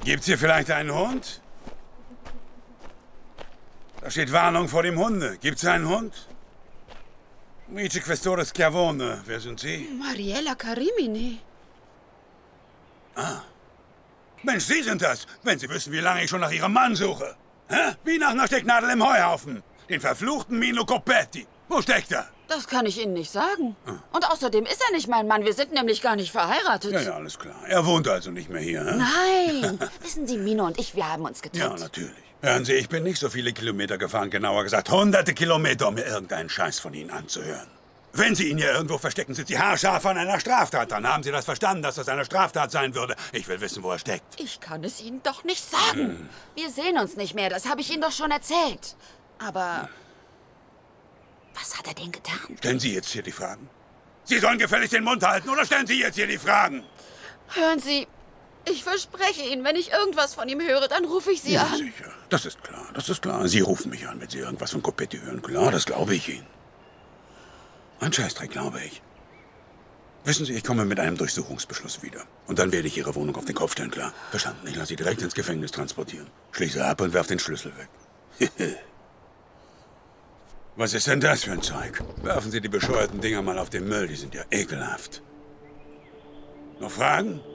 Gibt's hier vielleicht einen Hund? Da steht Warnung vor dem Hunde. Gibt's einen Hund? Vice Questore Schiavone. Wer sind Sie? Mariella Carimini. Ah. Mensch, Sie sind das. Wenn Sie wüssten, wie lange ich schon nach Ihrem Mann suche. Hä? Wie nach einer Stecknadel im Heuhaufen. Den verfluchten Mino Coppetti. Wo steckt er? Das kann ich Ihnen nicht sagen. Und außerdem ist er nicht mein Mann. Wir sind nämlich gar nicht verheiratet. Ja, alles klar. Er wohnt also nicht mehr hier, hä? Nein. Wissen Sie, Mino und ich, wir haben uns getrennt. Ja, natürlich. Hören Sie, ich bin nicht so viele Kilometer gefahren, genauer gesagt hunderte Kilometer, um mir irgendeinen Scheiß von Ihnen anzuhören. Wenn Sie ihn hier irgendwo verstecken, sind Sie haarscharf an einer Straftat. Dann haben Sie das verstanden, dass das eine Straftat sein würde. Ich will wissen, wo er steckt. Ich kann es Ihnen doch nicht sagen. Wir sehen uns nicht mehr, das habe ich Ihnen doch schon erzählt. Aber was hat er denn getan? Stellen Sie jetzt hier die Fragen. Sie sollen gefällig den Mund halten, oder stellen Sie jetzt hier die Fragen? Hören Sie, ich verspreche Ihnen, wenn ich irgendwas von ihm höre, dann rufe ich Sie an. Sicher, das ist klar, das ist klar. Sie rufen mich an, wenn Sie irgendwas von Coppetti hören. Klar, das glaube ich Ihnen. Ein Scheißdreck, glaube ich. Wissen Sie, ich komme mit einem Durchsuchungsbeschluss wieder. Und dann werde ich Ihre Wohnung auf den Kopf stellen, klar? Verstanden, ich lasse Sie direkt ins Gefängnis transportieren. Schließe ab und werf den Schlüssel weg. Was ist denn das für ein Zeug? Werfen Sie die bescheuerten Dinger mal auf den Müll, die sind ja ekelhaft. Noch Fragen?